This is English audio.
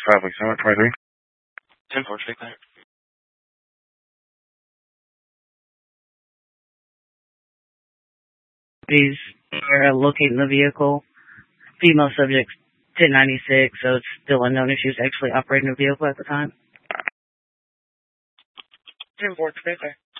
Traffic 723. 10-4, take that. These are locating the vehicle. Female subject 1096, so it's still unknown if she was actually operating the vehicle at the time. 10-4, take that.